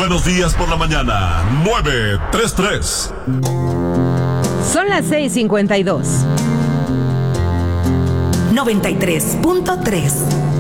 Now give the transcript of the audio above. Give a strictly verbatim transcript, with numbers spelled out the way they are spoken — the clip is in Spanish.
Buenos Días por la Mañana, nueve tres tres. Son las seis cincuenta y dos. noventa y tres punto tres.